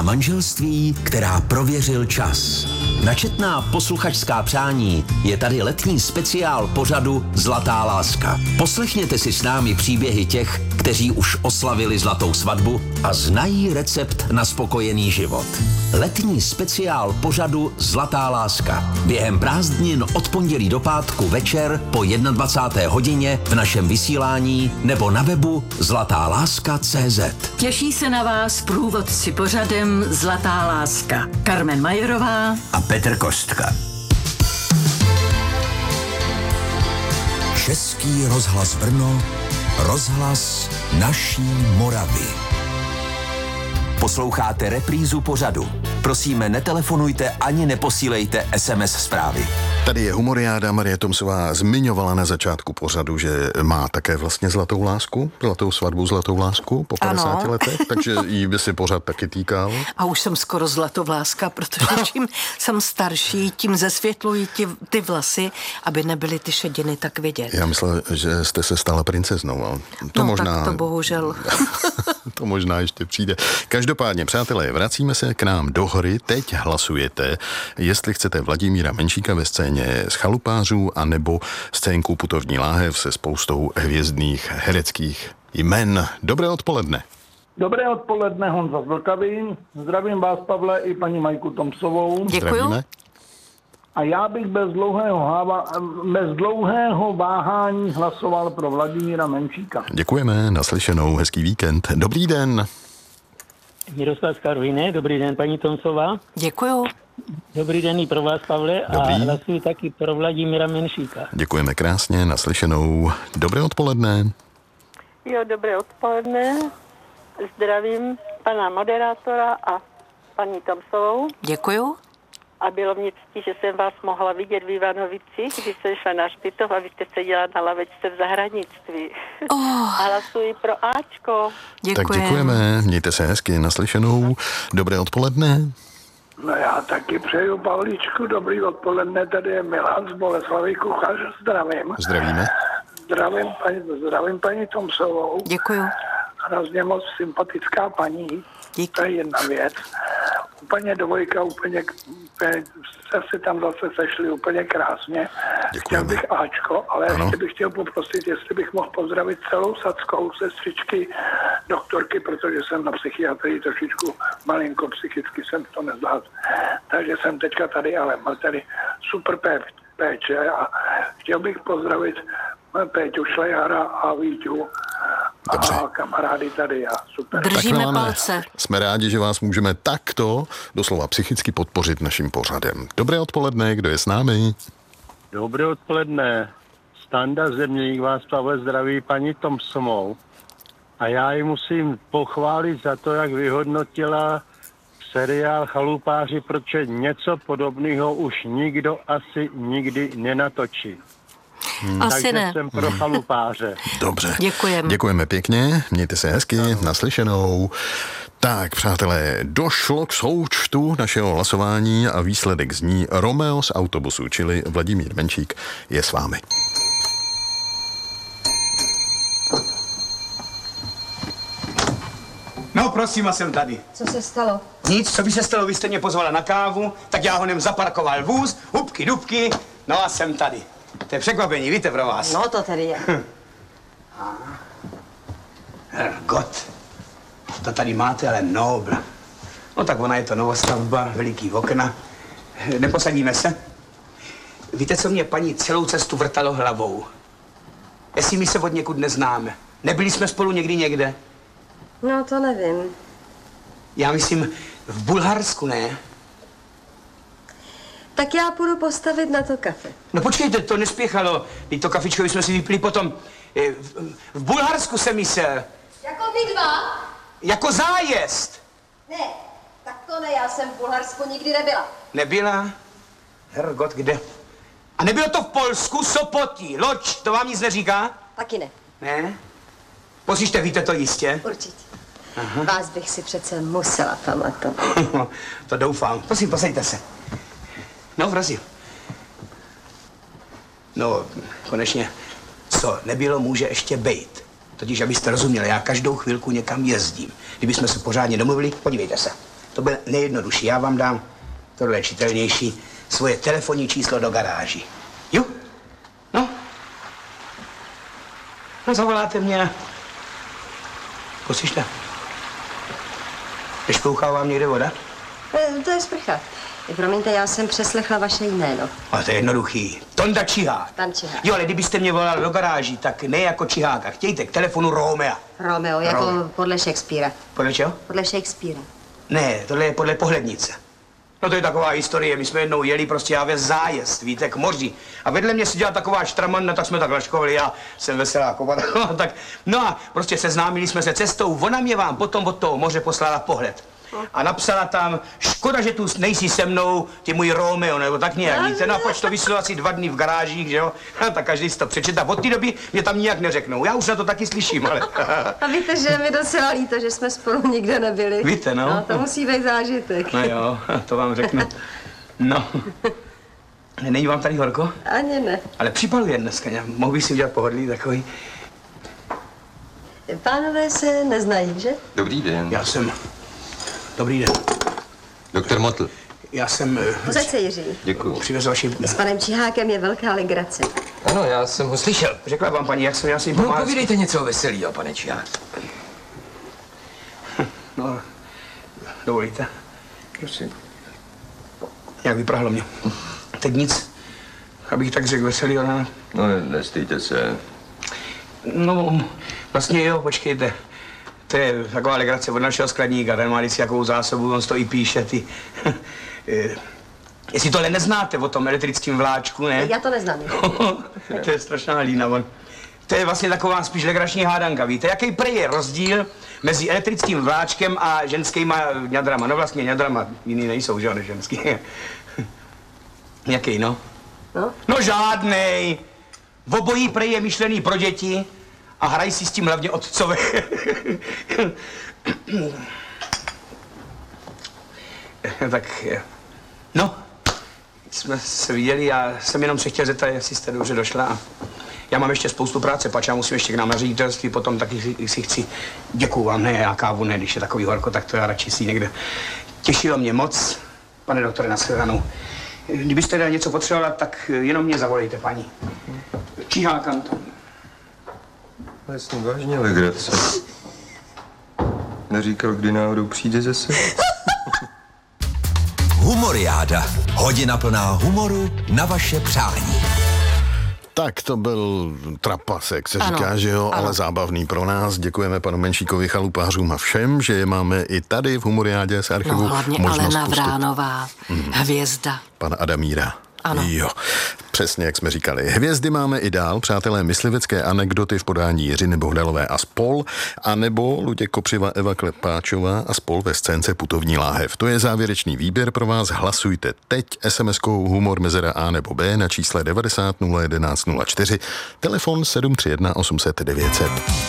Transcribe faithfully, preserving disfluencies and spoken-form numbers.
Manželství, která prověřil čas. Na četná posluchačská přání je tady letní speciál pořadu Zlatá láska. Poslechněte si s námi příběhy těch, kteří už oslavili zlatou svatbu a znají recept na spokojený život. Letní speciál pořadu Zlatá láska. Během prázdnin od pondělí do pátku večer po dvacáté jedné hodině v našem vysílání nebo na webu zlatá láska tečka cé zet. Těší se na vás průvodci pořadem Zlatá láska. Carmen Majerová a Petr Kostka. Český rozhlas Brno, rozhlas naší Moravy. Posloucháte reprízu pořadu. Prosíme, netelefonujte ani neposílejte es em es zprávy. Tady je humoriáda. Marie Tomsová zmiňovala na začátku pořadu, že má také vlastně zlatou lásku, zlatou svatbu, zlatou lásku po padesáti letech, takže jí by si pořád taky týkal. A už jsem skoro zlatovláska, protože čím jsem starší, tím zesvětlují ty, ty vlasy, aby nebyly ty šediny tak vidět. Já myslel, že jste se stala princeznou, ale to no, možná... tak to bohužel. To možná ještě přijde. Každopádně, přátelé, vracíme se k nám do hry. Teď hlasujete, jestli chcete Vladimíra Menšíka ve scéně z Chalupářů, anebo scénku Putovní láhev se spoustou hvězdných hereckých jmen. Dobré odpoledne. Dobré odpoledne, Honza z Vltavín. Zdravím vás, Pavle, i paní Majku Tomsovou. Děkuju. Zdravíme. A já bych bez dlouhého, háva, bez dlouhého váhání hlasoval pro Vladimíra Menšíka. Děkujeme, naslyšenou, hezký víkend. Dobrý den. Miroslav z Karviné, dobrý den, paní Tomsová. Děkuju. Dobrý den i pro vás, Pavle, Dobrý. A hlasuji taky pro Vladimíra Menšíka. Děkujeme krásně, naslyšenou. Dobré odpoledne. Jo, dobré odpoledne. Zdravím pana moderátora a paní Tomsovou. Děkuju. A bylo mě ctí, že jsem vás mohla vidět v Ivanovici, když jsem šla na hřbitov a vy jste seděla na lavečce v zahradnictví. Oh. A hlasuji pro Ačko. Děkujem. Tak děkujeme, mějte se hezky, naslyšenou. Dobré odpoledne. No já taky přeju Pavlíčku, dobrý odpoledne, tady je Milan z Boleslavy, kuchař, zdravím. Zdravíme. Zdravím paní, zdravím paní Tomsovou. Děkuju. Hrozně moc sympatická paní. Díky. To je jedna věc. Úplně dvojka, úplně, úplně jste se tam zase sešli úplně krásně. Děkujeme. Chtěl bych Ačko, ale ano. ještě bych chtěl poprosit, jestli bych mohl pozdravit celou Sadskou, sestřičky, doktorky, protože jsem na psychiatrii trošičku malinko psychicky jsem to nezvládl. Takže jsem teďka tady, ale mám tady super pé, péče a chtěl bych pozdravit Péťu Šlejhara a Víťu. Dobře. A kamarády tady a super. Držíme Tak, Milane, palce. jsme rádi, že vás můžeme takto doslova psychicky podpořit naším pořadem. Dobré odpoledne, kdo je s námi? Dobré odpoledne. Standa Zeměník vás, Pavle, zdraví paní Tomsovou. A já ji musím pochválit za to, jak vyhodnotila seriál Chalupáři, protože něco podobného už nikdo asi nikdy nenatočí. Hmm. Asi Takže ne. jsem pro Chalupáře. Dobře. Děkujeme. Děkujeme pěkně, mějte se hezky, naslyšenou. Tak, přátelé, došlo k součtu našeho hlasování a výsledek zní Romeo z autobusu, čili Vladimír Menšík je s vámi. No, prosím, a jsem tady. Co se stalo? Nic, co by se stalo, vy jste mě pozvala na kávu, tak já honem zaparkoval vůz, hubky, dubky, no a jsem tady. To je překvapení, víte, pro vás. No, to tady je. Herrgott, to tady máte, ale nobl. No tak ona je to novostavba, veliký okna. Neposadíme se? Víte, co mě paní celou cestu vrtalo hlavou? Jestli my se od někud neznáme. Nebyli jsme spolu někdy někde? No, to nevím. Já myslím, v Bulharsku, ne? Tak já půjdu postavit na to kafe. No počkejte, to nespěchalo. Teď to kafičko jsme si vypili potom. V, v Bulharsku jsem myslel. Jako vy dva? Jako zájezd. Ne, tak to ne, já jsem v Bulharsku nikdy nebyla. Nebyla? Herrgott, kde? A nebylo to v Polsku, Sopotí, Loď, to vám nic neříká? Taky ne. Ne? Poslyšte, víte to jistě? Určitě. Aha. Vás bych si přece musela pamatovat. To doufám. Prosím, posaďte se. No, prosím. No, konečně, co nebylo, může ještě bejt. Totiž, abyste rozuměli, já každou chvilku někam jezdím. Kdybychom se pořádně domluvili, podívejte se. To bude nejjednodušší. Já vám dám, tohle je čitelnější, svoje telefonní číslo do garáži. Jo? No? No, zavoláte mě. Poslyšte. Nešplouchá vám někde voda? E, to je sprcha. Promiňte, já jsem přeslechla vaše jméno. Ale to je jednoduchý. Tonda Čihák. Pan Čihák. Jo, ale kdybyste mě volali do garáži, tak ne jako Čiháka. Chtějte k telefonu Romea. Romeo, jako Romeo. podle Shakespearea. Podle čeho? Podle Shakespearea. Ne, tohle je podle Pohlednice. No to je taková historie, my jsme jednou jeli prostě já ve zájezd, víte, k moři. A vedle mě seděla taková štramanna, tak jsme tak laškovali, já jsem veselá kopa, tak, no a prostě seznámili jsme se cestou, ona mě vám potom od toho moře poslala pohled. A napsala tam, škoda, že tu nejsi se mnou, ty můj Romeo, nebo tak nějak, víte, no a pač to vyslo asi dva dny v garážích, že jo, no, tak každý si to přečet a od té doby mě tam nijak neřeknou, já už na to taky slyším, ale... A víte, že mi docela líto, že jsme spolu nikde nebyli. Víte, no. No, to musí být zážitek. No jo, to vám řeknu. No. Není vám tady horko? Ani ne. Ale připaluje dneska, ne? Mohl bych si udělat pohodlí takový. Pánové se neznají, že? Dobrý den. Já jsem... Dobrý den. Doktor Motl. Já jsem... Posaď se, Jiří. Děkuju. Přivez vaši... S panem Čihákem je velká legrace. Ano, já jsem ho slyšel. Řekla vám paní, jak jsem já si jim No, pomáhal. povídejte něco veselýho, pane Čihák. No, dovolíte? Prosím. Jak vyprahlo mě. Teď nic, abych tak řekl veselý, ale... No, nestýjte se. No, vlastně jo, počkejte. To je taková legrace od našeho skladníka, ten má vždycky jakou zásobu, on to i píše, ty... Jestli tohle neznáte o tom elektrickém vláčku, ne? Já to neznám. To je strašná lína, on. To je vlastně taková spíš legrační hádanka, víte? Jaký prej je rozdíl mezi elektrickým vláčkem a ženskýma ňadrama? No vlastně ňadrama jiný nejsou, že jo, než ženský. Jaký, no? No? No žádnej. V obojí prej je myšlený pro děti a hrají si s tím hlavně otcové. Tak, no, jsme se viděli, já jsem jenom se chtěl zeptat, jestli jste dobře došla. A já mám ještě spoustu práce, pač já musím ještě k nám na ředitelství, potom taky si, si chci, děkuju vám, ne, já kávu ne, když je takový horko, tak to já radši si někde. Těšilo mě moc, pane doktore, nashledanou. Kdybyste teda něco potřebovala, tak jenom mě zavolejte, paní. Čihák Anton. Jasně, vážně legrace. Neříkal, kdy náhodou přijde zase? Humoriáda. Hodina plná humoru na vaše přání. Tak to byl trapasek, se Ano, říká, že jo, ano. ale zábavný pro nás. Děkujeme panu Menšíkovi, chalupářům a všem, že je máme i tady v Humoriádě z archivu. No hlavně možnost Alena pustit. Vránová, Mhm. hvězda. Pana Adamíra. Ano. Jo, přesně jak jsme říkali. Hvězdy máme i dál, přátelé, myslivecké anekdoty v podání Jiřiny Bohdalové a spol, anebo Luděk Kopřiva, Eva Klepáčová a spol ve scénce Putovní láhev. To je závěrečný výběr pro vás. Hlasujte teď es em eskou humor mezera A nebo B na čísle devadesát nula jedenáct nula čtyři, telefon sedm tři jedna osm set devět set.